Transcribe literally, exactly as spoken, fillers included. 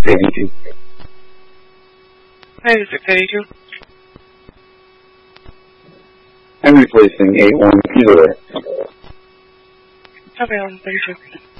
eighty-two. ninety-six eighty-two. I'm replacing eight one either way. Okay, on thirty-two.